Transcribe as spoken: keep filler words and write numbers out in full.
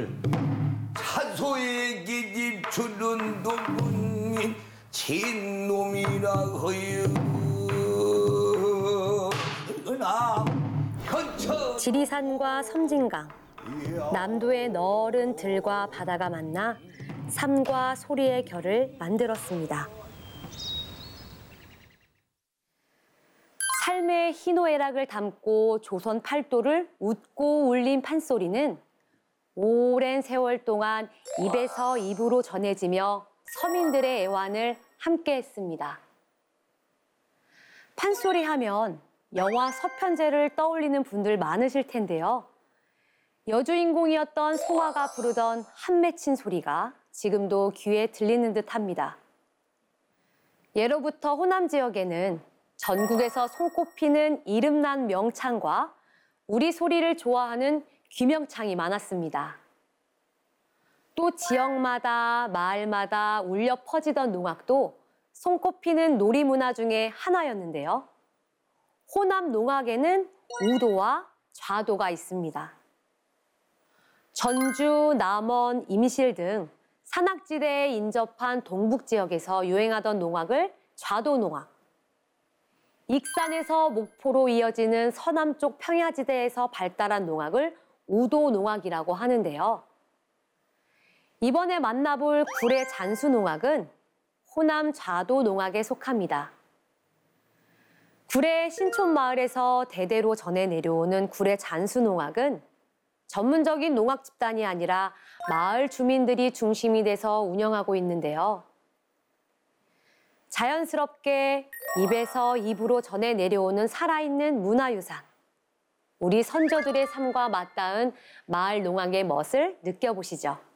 놈을 사소에게 집 주는 놈은 진놈이라 허여. 지리산과 섬진강, 남도의 너른 들과 바다가 만나 삶과 소리의 결을 만들었습니다. 삶의 희노애락을 담고 조선 팔도를 웃고 울린 판소리는 오랜 세월 동안 입에서 입으로 전해지며 서민들의 애환을 함께했습니다. 판소리 하면 영화 서편제를 떠올리는 분들 많으실 텐데요. 여주인공이었던 송화가 부르던 한 맺힌 소리가 지금도 귀에 들리는 듯합니다. 예로부터 호남 지역에는 전국에서 손꼽히는 이름난 명창과 우리 소리를 좋아하는 귀명창이 많았습니다. 또 지역마다 마을마다 울려 퍼지던 농악도 손꼽히는 놀이문화 중에 하나였는데요. 호남 농악에는 우도와 좌도가 있습니다. 전주, 남원, 임실 등 산악지대에 인접한 동북 지역에서 유행하던 농악을 좌도 농악, 익산에서 목포로 이어지는 서남쪽 평야지대에서 발달한 농악을 우도 농악이라고 하는데요. 이번에 만나볼 구례 잔수 농악은 호남 좌도 농악에 속합니다. 구례 신촌마을에서 대대로 전해 내려오는 구례 잔수 농악은 전문적인 농악 집단이 아니라 마을 주민들이 중심이 돼서 운영하고 있는데요. 자연스럽게 입에서 입으로 전해 내려오는 살아있는 문화유산, 우리 선조들의 삶과 맞닿은 마을 농악의 멋을 느껴보시죠.